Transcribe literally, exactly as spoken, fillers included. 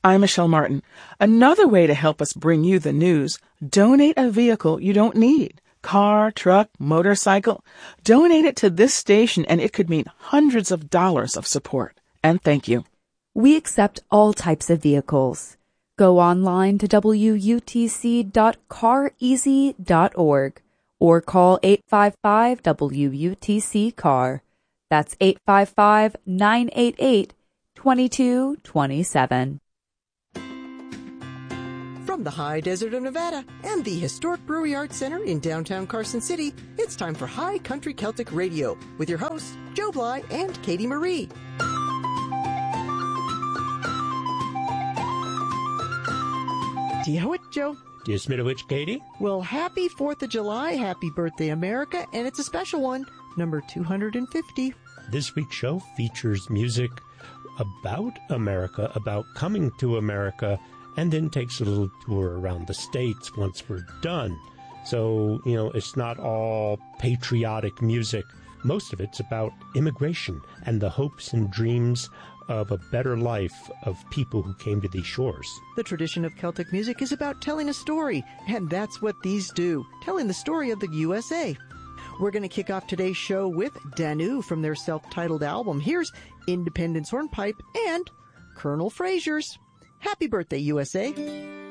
I'm Michelle Martin. Another way to help us bring you the news, donate a vehicle you don't need. Car, truck, motorcycle. Donate it to this station and it could mean hundreds of dollars of support. And thank you. We accept all types of vehicles. Go online to W U T C dot car easy dot org or call eight five five W U T C C A R. That's eight five five, nine eight eight, two two two seven. From the high desert of Nevada and the historic Brewery Arts Center in downtown Carson City, it's time for High Country Celtic Radio with your hosts, Joe Bly and Katie Marie. Do you know it, Joe? Do you smell which, Katie? Well, happy fourth of July, happy birthday, America, and it's a special one, number two hundred fifty. This week's show features music about America, about coming to America, and then takes a little tour around the States once we're done. So, you know, it's not all patriotic music. Most of it's about immigration and the hopes and dreams of a better life of people who came to these shores. The tradition of Celtic music is about telling a story, and that's what these do, telling the story of the U S A. We're going to kick off today's show with Danu from their self-titled album. Here's Independence Hornpipe and Colonel Fraser's Happy Birthday, U S A.